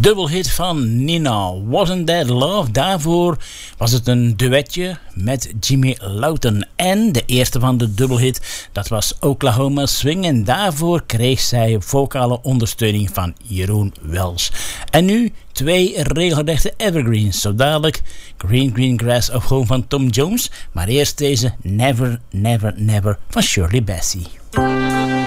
dubbelhit van Nina, Wasn't That Love? Daarvoor was het een duetje met Jimmy Lawton. En de eerste van de dubbelhit, dat was Oklahoma Swing. En daarvoor kreeg zij vocale ondersteuning van Jeroen Wells. En nu 2 regelrechte evergreens. Zo dadelijk Green Green Grass of gewoon van Tom Jones. Maar eerst deze Never Never Never van Shirley Bassey.